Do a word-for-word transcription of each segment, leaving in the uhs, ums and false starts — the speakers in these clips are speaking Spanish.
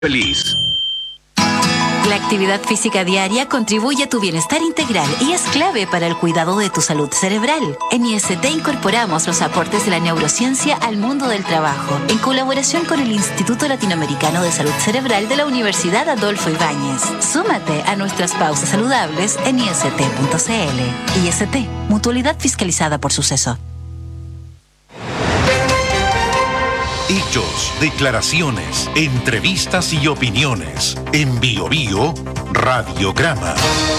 Feliz. La actividad física diaria contribuye a tu bienestar integral y es clave para el cuidado de tu salud cerebral. En I S T incorporamos los aportes de la neurociencia al mundo del trabajo, en colaboración con el Instituto Latinoamericano de Salud Cerebral de la Universidad Adolfo Ibáñez. Súmate a nuestras pausas saludables en I S T punto C L. I S T, mutualidad fiscalizada por Suceso. Hechos, declaraciones, entrevistas y opiniones. En Bio Bio, Radiograma.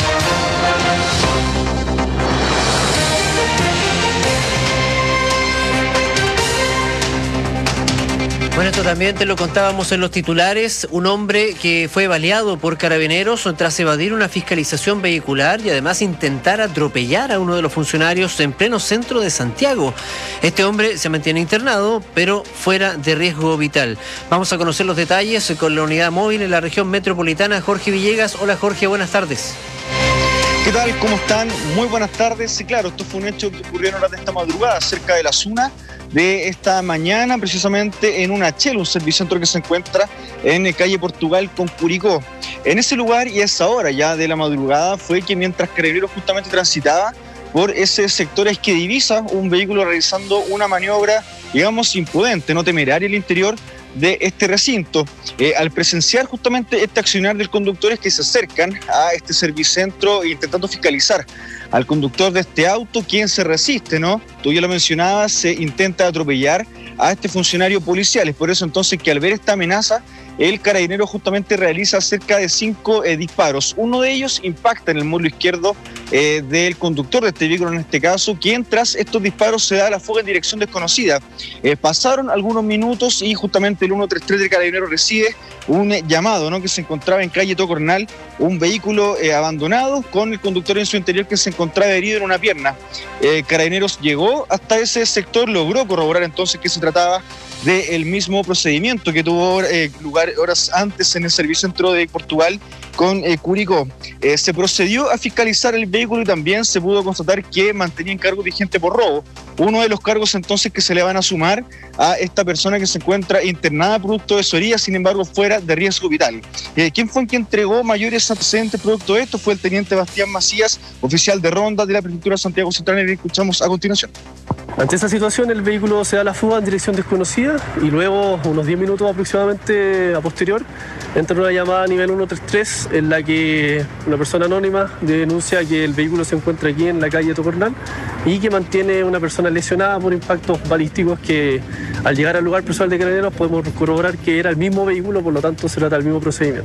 Bueno, esto también te lo contábamos en los titulares. Un hombre que fue baleado por carabineros tras evadir una fiscalización vehicular y además intentar atropellar a uno de los funcionarios en pleno centro de Santiago. Este hombre se mantiene internado, pero fuera de riesgo vital. Vamos a conocer los detalles con la unidad móvil en la región metropolitana, Jorge Villegas. Hola Jorge, buenas tardes. ¿Qué tal? ¿Cómo están? Muy buenas tardes. Sí, claro, esto fue un hecho que ocurrió en horas de esta madrugada, cerca de las una de esta mañana, precisamente en un Achel, un servicentro que se encuentra en calle Portugal con Curicó. En ese lugar y a esa hora ya de la madrugada fue que mientras Carabineros justamente transitaba por ese sector es que divisa un vehículo realizando una maniobra, digamos, imprudente, no temeraria al interior de este recinto. Eh, al presenciar justamente este accionar del conductor es que se acercan a este servicentro intentando fiscalizar al conductor de este auto, quien se resiste, ¿no? Tú ya lo mencionabas, se intenta atropellar a este funcionario policial. Es por eso entonces que al ver esta amenaza, el carabinero justamente realiza cerca de cinco eh, disparos. Uno de ellos impacta en el muslo izquierdo eh, del conductor de este vehículo, en este caso, quien tras estos disparos se da la fuga en dirección desconocida. Eh, pasaron algunos minutos y justamente el ciento treinta y tres del carabinero recibe un eh, llamado, ¿no? Que se encontraba en calle Tocornal, un vehículo eh, abandonado con el conductor en su interior que se encontraba herido en una pierna. Eh, Carabineros llegó hasta ese sector, logró corroborar entonces que se trataba del mismo procedimiento que tuvo eh, lugar horas antes en el servicentro de Portugal con eh, Curicó. Eh, se procedió a fiscalizar el vehículo y también se pudo constatar que mantenía en cargo vigente por robo. Uno de los cargos entonces que se le van a sumar a esta persona que se encuentra internada producto de su herida, sin embargo fuera de riesgo vital. Eh, ¿Quién fue quien entregó mayores antecedentes producto de esto? Fue el teniente Bastián Macías, oficial de ronda de la Prefectura de Santiago Central, y le escuchamos a continuación. Ante esa situación, el vehículo se da la fuga en dirección desconocida y luego, unos diez minutos aproximadamente a posterior, entra una llamada a nivel ciento treinta y tres en la que una persona anónima denuncia que el vehículo se encuentra aquí en la calle Tocornal y que mantiene una persona lesionada por impactos balísticos que al llegar al lugar personal de Carabineros podemos corroborar que era el mismo vehículo, por lo tanto se trata del mismo procedimiento.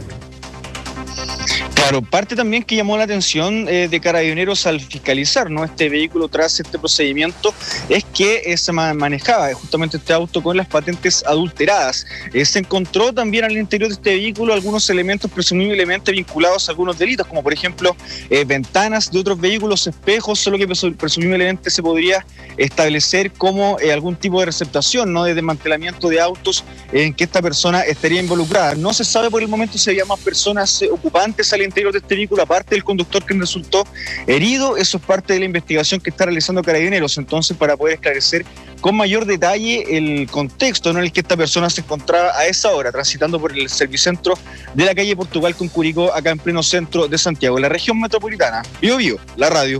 Claro, parte también que llamó la atención eh, de Carabineros al fiscalizar, ¿no?, este vehículo tras este procedimiento es que eh, se manejaba justamente este auto con las patentes adulteradas. Eh, se encontró también al interior de este vehículo algunos elementos presumiblemente vinculados a algunos delitos, como por ejemplo eh, ventanas de otros vehículos, espejos, solo que presumiblemente se podría establecer como eh, algún tipo de receptación, ¿no?, de desmantelamiento de autos en que esta persona estaría involucrada. No se sabe por el momento si había más personas eh, ocupantes al interior de este vehículo, aparte del conductor que resultó herido. Eso es parte de la investigación que está realizando Carabineros, entonces, para poder esclarecer con mayor detalle el contexto, ¿no?, en el que esta persona se encontraba a esa hora, transitando por el servicentro de la calle Portugal con Curicó, acá en pleno centro de Santiago, en la región metropolitana. Bio Bio, la radio.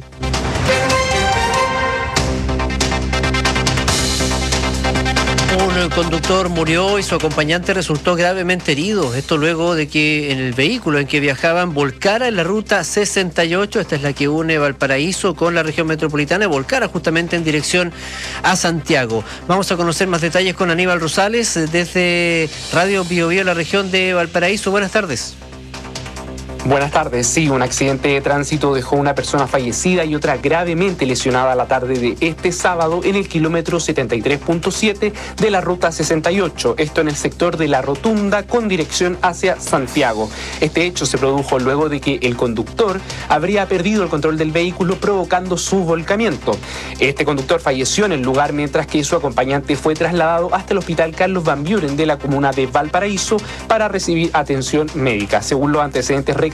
Un conductor murió y su acompañante resultó gravemente herido. Esto luego de que en el vehículo en que viajaban volcara en la ruta sesenta y ocho, esta es la que une Valparaíso con la región metropolitana, y volcara justamente en dirección a Santiago. Vamos a conocer más detalles con Aníbal Rosales desde Radio Bio Bio, la región de Valparaíso. Buenas tardes. Buenas tardes. Sí, un accidente de tránsito dejó una persona fallecida y otra gravemente lesionada la tarde de este sábado en el kilómetro setenta y tres punto siete de la ruta sesenta y ocho, esto en el sector de La Rotunda con dirección hacia Santiago. Este hecho se produjo luego de que el conductor habría perdido el control del vehículo, provocando su volcamiento. Este conductor falleció en el lugar, mientras que su acompañante fue trasladado hasta el hospital Carlos Van Buren de la comuna de Valparaíso para recibir atención médica. Según los antecedentes recabados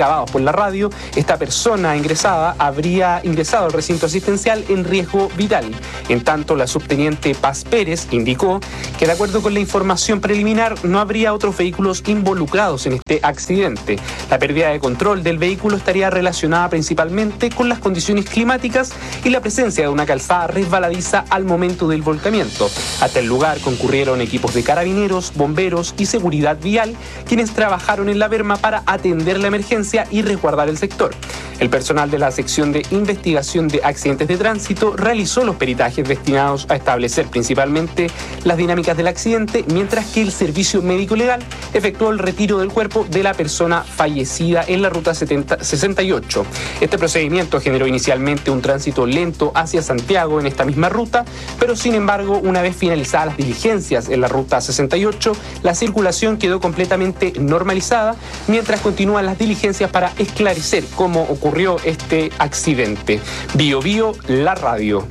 recabados por la radio, esta persona ingresada habría ingresado al recinto asistencial en riesgo vital. En tanto, la subteniente Paz Pérez indicó que, de acuerdo con la información preliminar, no habría otros vehículos involucrados en este accidente. La pérdida de control del vehículo estaría relacionada principalmente con las condiciones climáticas y la presencia de una calzada resbaladiza al momento del volcamiento. Hasta el lugar concurrieron equipos de carabineros, bomberos y seguridad vial, quienes trabajaron en la berma para atender la emergencia y resguardar el sector. El personal de la sección de investigación de accidentes de tránsito realizó los peritajes destinados a establecer principalmente las dinámicas del accidente, mientras que el servicio médico legal efectuó el retiro del cuerpo de la persona fallecida en la ruta setenta, sesenta y ocho. Este procedimiento generó inicialmente un tránsito lento hacia Santiago en esta misma ruta, pero sin embargo, una vez finalizadas las diligencias en la ruta sesenta y ocho, la circulación quedó completamente normalizada, mientras continúan las diligencias para esclarecer cómo ocurrió este accidente. Bio Bio, la radio.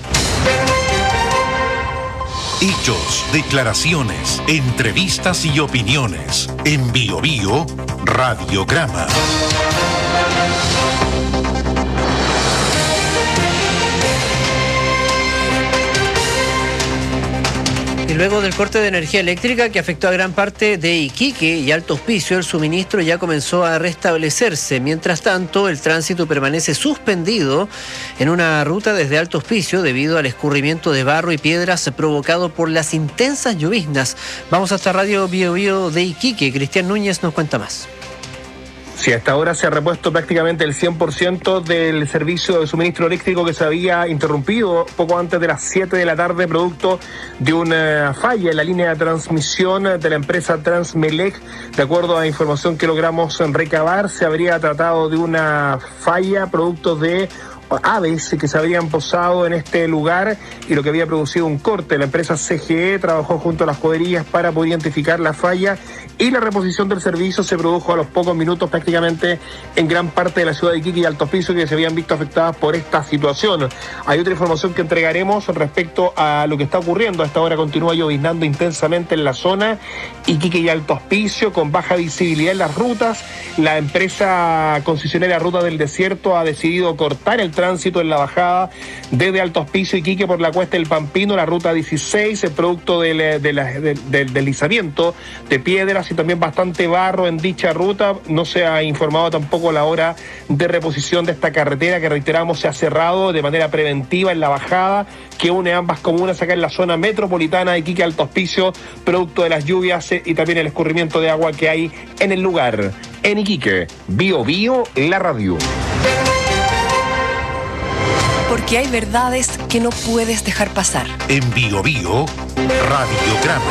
Hechos, declaraciones, entrevistas y opiniones. En Bio Bio, Radiograma. Y luego del corte de energía eléctrica que afectó a gran parte de Iquique y Alto Hospicio, el suministro ya comenzó a restablecerse. Mientras tanto, el tránsito permanece suspendido en una ruta desde Alto Hospicio debido al escurrimiento de barro y piedras provocado por las intensas lloviznas. Vamos hasta Radio Bio Bio de Iquique. Cristian Núñez nos cuenta más. Sí, hasta ahora se ha repuesto prácticamente el cien por ciento del servicio de suministro eléctrico que se había interrumpido poco antes de las siete de la tarde, producto de una falla en la línea de transmisión de la empresa Transmelec. De acuerdo a la información que logramos recabar, se habría tratado de una falla producto de aves que se habrían posado en este lugar y lo que había producido un corte. La empresa C G E trabajó junto a las cuadrillas para poder identificar la falla y la reposición del servicio se produjo a los pocos minutos prácticamente en gran parte de la ciudad de Iquique y Alto Hospicio, que se habían visto afectadas por esta situación. Hay otra información que entregaremos respecto a lo que está ocurriendo. A esta hora continúa lloviznando intensamente en la zona Iquique y Alto Hospicio, con baja visibilidad en las rutas. La empresa concesionaria Ruta del Desierto ha decidido cortar el tránsito en la bajada desde Alto Hospicio y Iquique por la Cuesta del Pampino, la ruta dieciséis, el producto del, de la, de, del deslizamiento de piedras y también bastante barro en dicha ruta. No se ha informado tampoco la hora de reposición de esta carretera, que reiteramos se ha cerrado de manera preventiva en la bajada que une ambas comunas acá en la zona metropolitana de Iquique Alto Hospicio, producto de las lluvias y también el escurrimiento de agua que hay en el lugar. En Iquique, Bio Bio, la radio. Porque hay verdades que no puedes dejar pasar. En Bio Bio, Radiograma.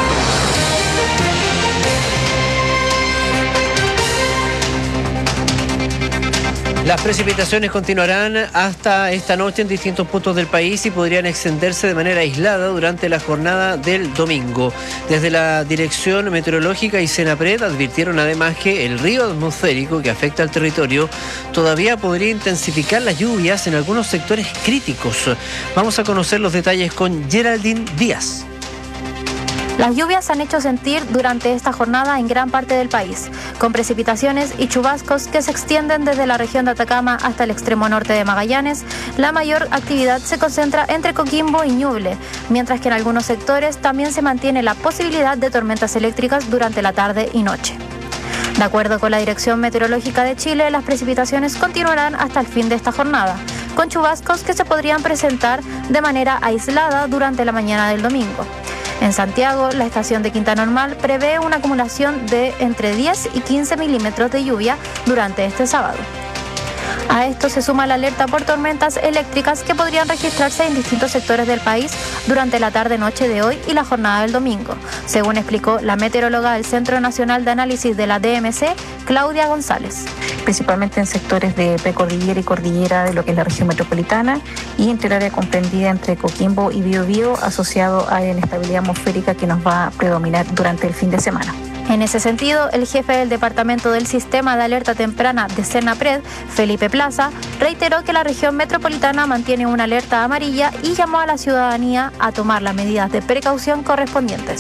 Las precipitaciones continuarán hasta esta noche en distintos puntos del país y podrían extenderse de manera aislada durante la jornada del domingo. Desde la Dirección Meteorológica y Senapred advirtieron además que el río atmosférico que afecta al territorio todavía podría intensificar las lluvias en algunos sectores críticos. Vamos a conocer los detalles con Geraldine Díaz. Las lluvias se han hecho sentir durante esta jornada en gran parte del país, con precipitaciones y chubascos que se extienden desde la región de Atacama hasta el extremo norte de Magallanes. La mayor actividad se concentra entre Coquimbo y Ñuble, mientras que en algunos sectores también se mantiene la posibilidad de tormentas eléctricas durante la tarde y noche. De acuerdo con la Dirección Meteorológica de Chile, las precipitaciones continuarán hasta el fin de esta jornada, con chubascos que se podrían presentar de manera aislada durante la mañana del domingo. En Santiago, la estación de Quinta Normal prevé una acumulación de entre diez y quince milímetros de lluvia durante este sábado. A esto se suma la alerta por tormentas eléctricas que podrían registrarse en distintos sectores del país durante la tarde-noche de hoy y la jornada del domingo, según explicó la meteoróloga del Centro Nacional de Análisis de la D M C, Claudia González. Principalmente en sectores de precordillera y cordillera de lo que es la región metropolitana y entre el área comprendida entre Coquimbo y Biobío, asociado a la inestabilidad atmosférica que nos va a predominar durante el fin de semana. En ese sentido, el jefe del Departamento del Sistema de Alerta Temprana de Senapred, Felipe Plaza, reiteró que la región metropolitana mantiene una alerta amarilla y llamó a la ciudadanía a tomar las medidas de precaución correspondientes.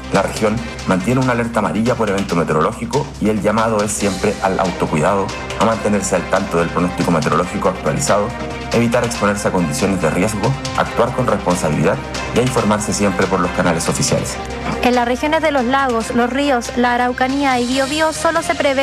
La región mantiene una alerta amarilla por evento meteorológico y el llamado es siempre al autocuidado, a mantenerse al tanto del pronóstico meteorológico actualizado, evitar exponerse a condiciones de riesgo, actuar con responsabilidad y a informarse siempre por los canales oficiales. En las regiones de los lagos, los ríos, la Araucanía y Biobío solo se prevé